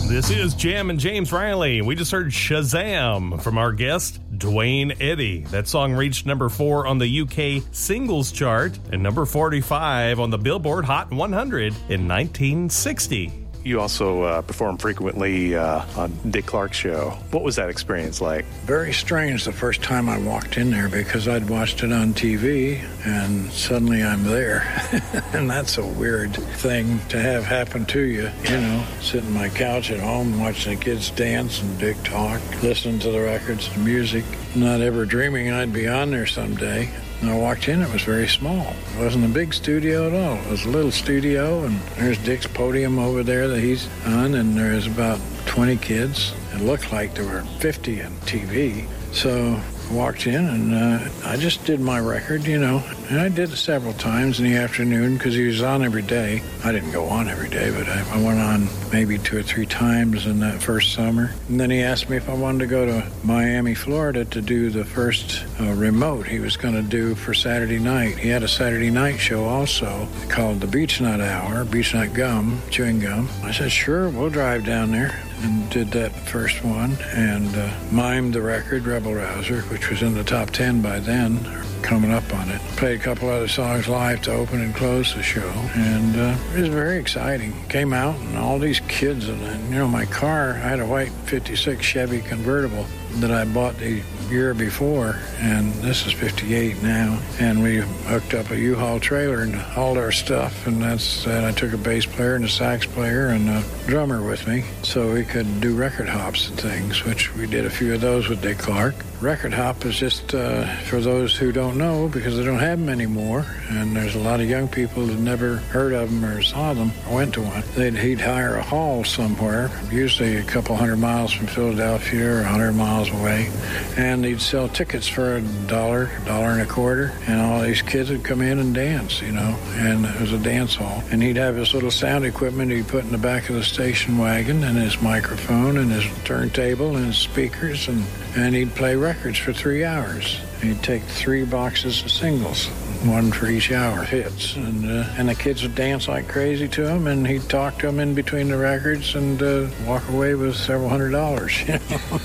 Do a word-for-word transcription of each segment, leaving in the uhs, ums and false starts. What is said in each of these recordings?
This is Jam and James Riley. We just heard Shazam from our guest, Duane Eddy. That song reached number four on the U K singles chart and number forty-five on the Billboard Hot one hundred in nineteen sixty. You also uh, perform frequently uh, on Dick Clark's show. What was that experience like? Very strange the first time I walked in there because I'd watched it on T V and suddenly I'm there. And that's a weird thing to have happen to you. You know, sitting on my couch at home watching the kids dance and Dick talk, listening to the records, the music, not ever dreaming I'd be on there someday. When I walked in, it was very small. It wasn't a big studio at all. It was a little studio, and there's Dick's podium over there that he's on, and there's about twenty kids. It looked like there were fifty on T V. So I walked in, and uh, I just did my record, you know. And I did it several times in the afternoon because he was on every day. I didn't go on every day, but I, I went on maybe two or three times in that first summer. And then he asked me if I wanted to go to Miami, Florida to do the first uh, remote he was going to do for Saturday night. He had a Saturday night show also called the Beech Nut Hour, Beech Nut Gum, chewing gum. I said, sure, we'll drive down there. And did that first one and uh, mimed the record, Rebel Rouser, which was in the top ten by then, or coming up on it. Played a couple other songs live to open and close the show. And uh, it was very exciting. Came out and all these kids, and, and you know, my car, I had a white fifty-six Chevy convertible that I bought the year before, and this is fifty-eight now, and we hooked up a U-Haul trailer and hauled our stuff, and that's and I took a bass player and a sax player and a drummer with me so we could do record hops and things, which we did a few of those with Dick Clark. Record hop is just uh, for those who don't know, because they don't have them anymore, and there's a lot of young people that never heard of them or saw them or went to one. They'd, he'd hire a hall somewhere, usually a couple hundred miles from Philadelphia or a hundred miles away, and he'd sell tickets for a dollar, a dollar and a quarter, and all these kids would come in and dance, you know, and it was a dance hall. And he'd have his little sound equipment he'd put in the back of the station wagon, and his microphone and his turntable and his speakers, and, and he'd play records for three hours. He'd take three boxes of singles, one for each hour, hits, and uh, and the kids would dance like crazy to him, and he'd talk to them in between the records and uh, walk away with several hundred dollars, you know.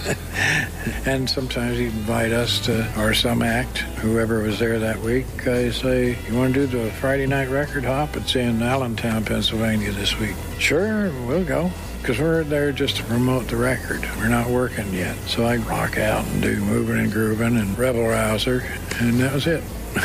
And sometimes he'd invite us to, or some act, whoever was there that week, uh, he'd say, you want to do the Friday night record hop? It's in Allentown, Pennsylvania this week. Sure, we'll go. Because we're there just to promote the record. We're not working yet. So I rock out and do Moving and Grooving and Rebel Rouser, and that was it.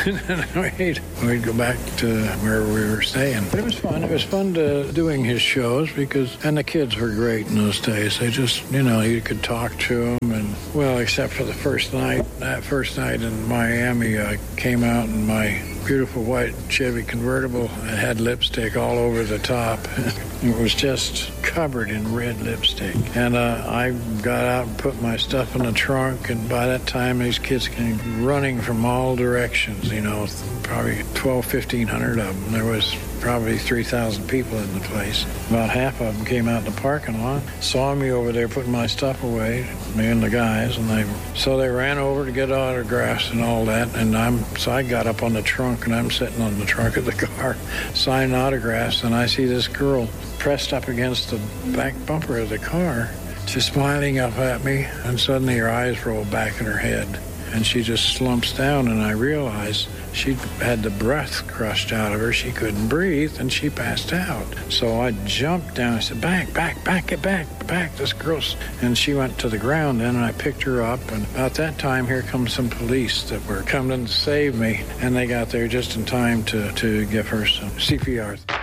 we'd, we'd go back to where we were staying. But it was fun. It was fun to doing his shows because, and the kids were great in those days. They just, you know, you could talk to them. And, well, except for the first night, that first night in Miami, I came out in my beautiful white Chevy convertible. It had lipstick all over the top. It was just covered in red lipstick. And uh, I got out and put my stuff in the trunk, and by that time these kids came running from all directions, you know, probably twelve, fifteen hundred of them. There was probably three thousand people in the place. About half of them came out in the parking lot, saw me over there putting my stuff away, me and the guys, and they so they ran over to get autographs and all that. And I'm so I got up on the trunk, and I'm sitting on the trunk of the car signing autographs, and I see this girl pressed up against the back bumper of the car, just smiling up at me, and suddenly her eyes roll back in her head, and she just slumps down, and I realize she had the breath crushed out of her. She couldn't breathe, and she passed out. So I jumped down. I said, back, back, back, get back, back, this girl's... And she went to the ground then, and I picked her up. And about that time, here comes some police that were coming to save me, and they got there just in time to, to give her some C P R.